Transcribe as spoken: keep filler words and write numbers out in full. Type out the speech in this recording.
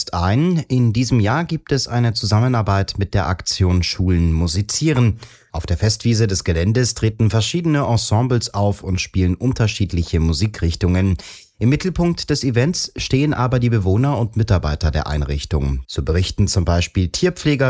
jetzt ein. In diesem Jahr gibt es eine Zusammenarbeit mit der Aktion Schulen musizieren. Auf der Festwiese des Geländes treten verschiedene Ensembles auf und spielen unterschiedliche Musikrichtungen. Im Mittelpunkt des Events stehen aber die Bewohner und Mitarbeiter der Einrichtung. So berichten zum Beispiel Tierpfleger